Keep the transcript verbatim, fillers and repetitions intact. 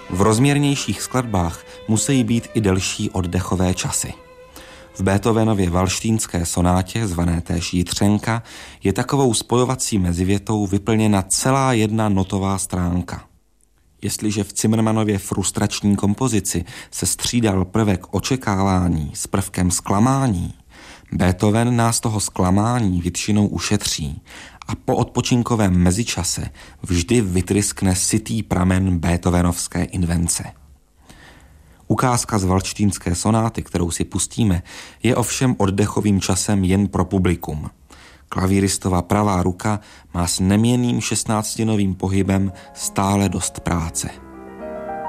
V rozměrnějších skladbách musí být i delší oddechové časy. V Beethovenově valštínské sonátě, zvané též Jitřenka, je takovou spojovací mezivětou vyplněna celá jedna notová stránka. Jestliže v Zimmermannově frustrační kompozici se střídal prvek očekávání s prvkem zklamání, Beethoven nás toho zklamání většinou ušetří a po odpočinkovém mezičase vždy vytryskne sytý pramen beethovenovské invence. Ukázka z valštínské sonáty, kterou si pustíme, je ovšem oddechovým časem jen pro publikum. Klavíristova pravá ruka má s neměnným šestnáctinovým pohybem stále dost práce.